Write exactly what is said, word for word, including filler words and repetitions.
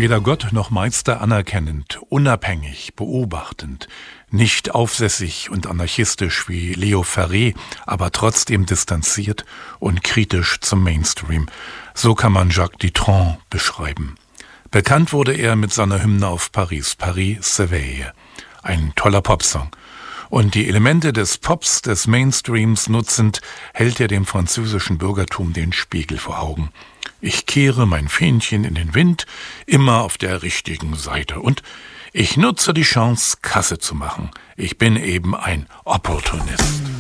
Weder Gott noch Meister anerkennend, unabhängig, beobachtend, nicht aufsässig und anarchistisch wie Leo Ferré, aber trotzdem distanziert und kritisch zum Mainstream. So kann man Jacques Dutronc beschreiben. Bekannt wurde er mit seiner Hymne auf Paris, Paris se veille. Ein toller Popsong. Und die Elemente des Pops, des Mainstreams nutzend, hält er dem französischen Bürgertum den Spiegel vor Augen. Ich kehre mein Fähnchen in den Wind, immer auf der richtigen Seite. Und ich nutze die Chance, Kasse zu machen. Ich bin eben ein Opportunist.